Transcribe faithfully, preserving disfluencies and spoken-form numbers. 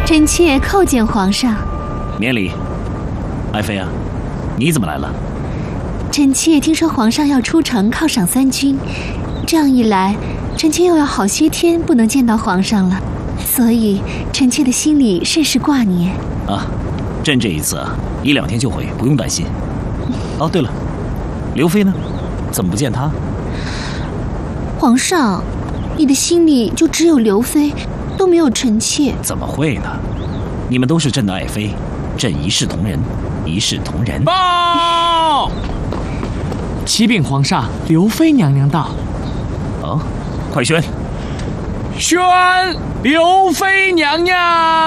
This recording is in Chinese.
臣妾叩见皇上。 免礼。爱妃啊，你怎么来了？ 臣妾听说皇上要出城犒赏三军，这样一来，臣妾又要好些天不能见到皇上了，所以臣妾的心里甚是挂念。 啊，朕这一次啊，一两天就回，不用担心。哦，对了，刘妃呢？怎么不见她？ 皇上，你的心里就只有刘妃，都没有臣妾？ 怎么会呢？你们都是朕的爱妃，朕一视同仁，一视同仁。 报！启禀皇上，刘妃娘娘到。 哦，快宣！ 宣刘妃娘娘。